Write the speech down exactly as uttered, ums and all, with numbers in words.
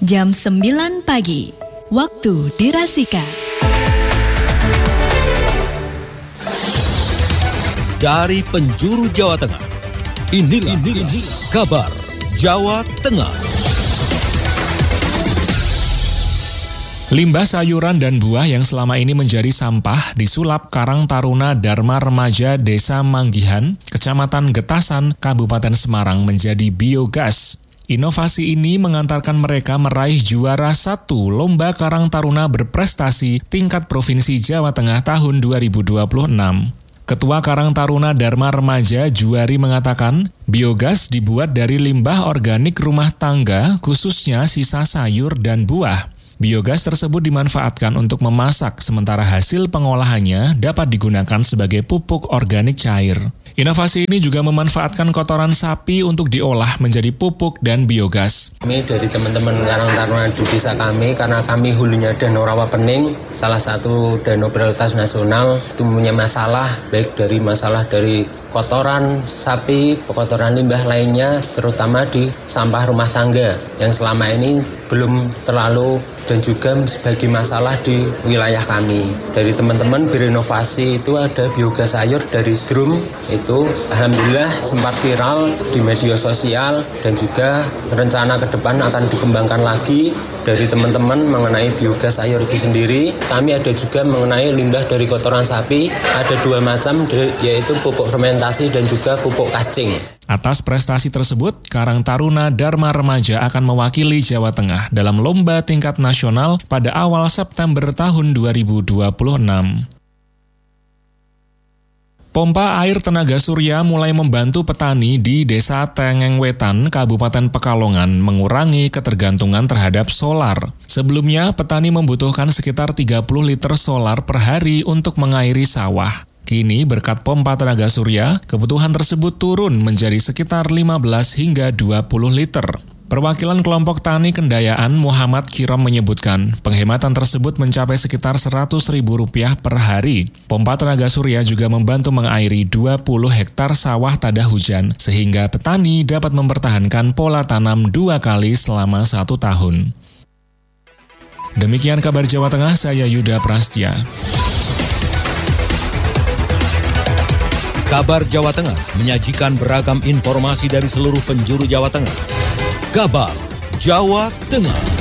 jam sembilan pagi, waktu dirasika. Dari penjuru Jawa Tengah, inilah, inilah kabar Jawa Tengah. Limbah sayuran dan buah yang selama ini menjadi sampah disulap Karang Taruna Dharma Remaja Desa Manggihan, Kecamatan Getasan, Kabupaten Semarang menjadi biogas. Inovasi ini mengantarkan mereka meraih juara satu Lomba Karang Taruna Berprestasi tingkat Provinsi Jawa Tengah tahun dua ribu dua puluh enam. Ketua Karang Taruna Dharma Remaja Juari mengatakan, biogas dibuat dari limbah organik rumah tangga, khususnya sisa sayur dan buah. Biogas tersebut dimanfaatkan untuk memasak, sementara hasil pengolahannya dapat digunakan sebagai pupuk organik cair. Inovasi ini juga memanfaatkan kotoran sapi untuk diolah menjadi pupuk dan biogas. Kami dari teman-teman Karang Taruna di desa kami, karena kami hulunya Danau Rawapening, salah satu danau prioritas nasional, itu mempunyai masalah, baik dari masalah dari kotoran sapi, kotoran limbah lainnya, terutama di sampah rumah tangga, yang selama ini belum terlalu dan juga sebagai masalah di wilayah kami. Dari teman-teman berinovasi itu ada biogas sayur dari drum, itu alhamdulillah sempat viral di media sosial dan juga rencana ke depan akan dikembangkan lagi dari teman-teman mengenai biogas sayur itu sendiri. Kami ada juga mengenai limbah dari kotoran sapi, ada dua macam yaitu pupuk fermentasi dan juga pupuk kacing. Atas prestasi tersebut, Karang Taruna Dharma Remaja akan mewakili Jawa Tengah dalam lomba tingkat nasional pada awal September tahun dua ribu dua puluh enam. Pompa air tenaga surya mulai membantu petani di Desa Tengeng Wetan, Kabupaten Pekalongan mengurangi ketergantungan terhadap solar. Sebelumnya, petani membutuhkan sekitar tiga puluh liter solar per hari untuk mengairi sawah. Kini berkat pompa tenaga surya, kebutuhan tersebut turun menjadi sekitar lima belas hingga dua puluh liter. Perwakilan kelompok tani Kendayaan Muhammad Kirom menyebutkan, penghematan tersebut mencapai sekitar seratus ribu rupiah per hari. Pompa tenaga surya juga membantu mengairi dua puluh hektar sawah tada hujan, sehingga petani dapat mempertahankan pola tanam dua kali selama satu tahun. Demikian kabar Jawa Tengah, saya Yuda Prastya. Kabar Jawa Tengah menyajikan beragam informasi dari seluruh penjuru Jawa Tengah. Kabar Jawa Tengah.